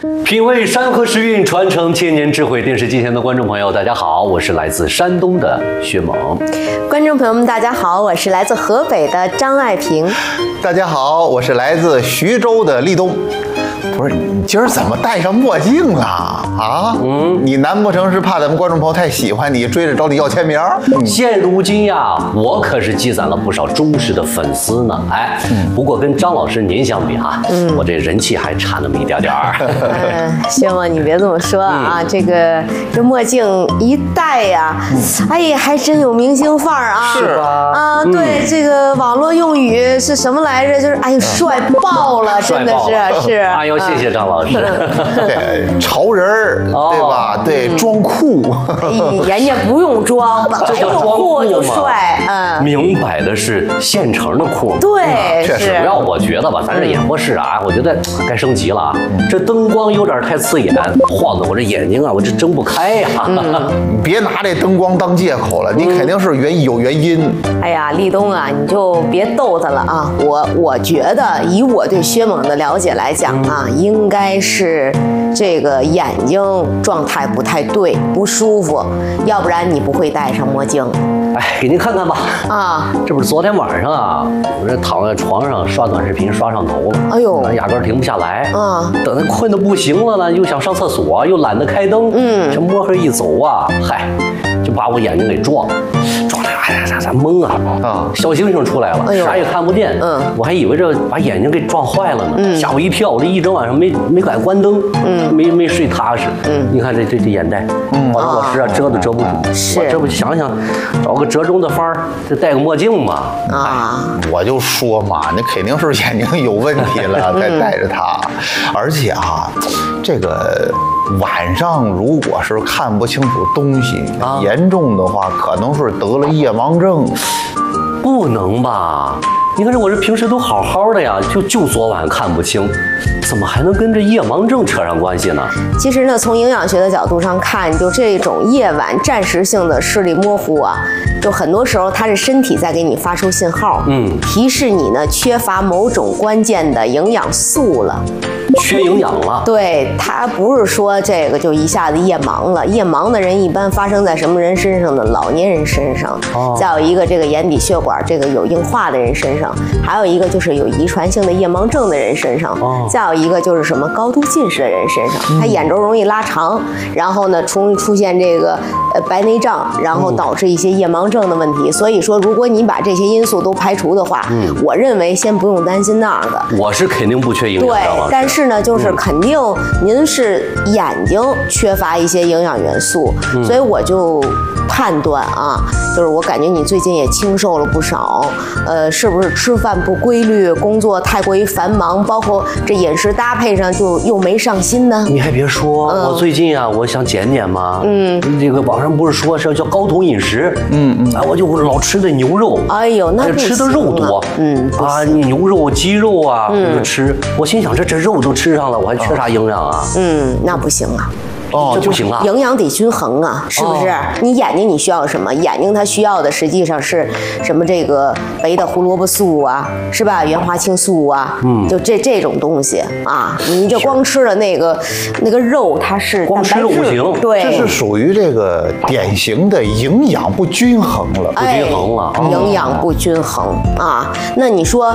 品味山河时韵，传承千年智慧。电视机前的观众朋友，大家好，我是来自山东的薛猛。 观众朋友们，大家好，我是来自河北的张爱萍。 大家好，我是来自徐州的立冬。不是你今儿怎么戴上墨镜了啊？你难不成是怕咱们观众朋友太喜欢你，追着找你要签名？ 现如今呀，我可是积攒了不少忠实的粉丝呢。哎，不过跟张老师您相比啊，我这人气还差那么一点点儿。 薛猛，你别这么说啊，这墨镜一戴呀，哎呀，还真有明星范儿啊。 是吧？ 啊，对，这个网络用语是什么来着？就是哎呀，帅爆了，真的是。 哎呦，谢谢张老师。 对，潮人儿，对吧？对，装酷。 人家不用装， 这叫装酷就帅。 明摆的是现成的酷。 对， 确实。 不要我觉得吧，咱这演播室啊，我觉得该升级了啊。这灯光有点太刺眼，晃得我这眼睛啊，我这睁不开呀。 你别拿这灯光当借口了，你肯定是有原因。 哎呀，立冬啊，你就别逗他了啊！我觉得以我对薛猛的了解来讲啊，应该是这个眼睛状态不太对，不舒服，要不然你不会戴上墨镜。 哎，给您看看吧。啊，这不是昨天晚上啊，我这躺在床上刷短视频刷上头了。 哎呦， 压根儿停不下来。等他困得不行了呢，又想上厕所，又懒得开灯。这摸黑一走啊，嗨，就把我眼睛给撞的，哎呀，咋懵啊！小星星出来了，啥也看不见。我还以为这把眼睛给撞坏了呢，吓我一跳。我这一整晚上没敢关灯，没睡踏实。你看这眼袋，我是啊，遮都遮不住。我这不想想找个折中的法儿，就戴个墨镜嘛。 我就说嘛，你肯定是眼睛有问题了，才戴着它。而且啊，这个晚上如果是看不清楚东西，严重的话，可能是得了夜盲症。 不能吧？你看我这平时都好好的呀，就昨晚看不清，怎么还能跟这夜盲症扯上关系呢？ 其实呢，从营养学的角度上看，就这种夜晚暂时性的视力模糊啊，就很多时候它是身体在给你发出信号，提示你呢缺乏某种关键的营养素了。 缺营养了。 对，它不是说这个就一下子夜盲了。夜盲的人一般发生在什么人身上呢？老年人身上。再有一个这个眼底血管这个有硬化的人身上，还有一个就是有遗传性的夜盲症的人身上。再有一个就是什么高度近视的人身上，他眼轴容易拉长，然后呢出现这个白内障，然后导致一些夜盲症的问题。所以说，如果你把这些因素都排除的话，我认为先不用担心那个。 我是肯定不缺营养的。 对，但是呢，就是肯定您是眼睛缺乏一些营养元素，所以我就判断啊，就是我感觉你最近也清瘦了不少，是不是吃饭不规律，工作太过于繁忙，包括这饮食搭配上就又没上心呢？ 你还别说，我最近啊，我想减嘛，这个网上不是说是叫高酮饮食，我就老吃的牛肉， 哎呦，那不行吃的肉多，你牛肉、鸡肉啊，我就吃，我心想这肉都吃上了，我还缺啥营养啊？ 那不行啊。 这不行啊！ 营养得均衡啊，是不是？你眼睛你需要什么？眼睛它需要的实际上是什么？这个贝塔胡萝卜素啊，是吧？原花青素啊，就这种东西啊，你就光吃了那个肉，它是光吃肉不行， 对， 这是属于这个典型的营养不均衡了， 不均衡了， 营养不均衡啊。那你说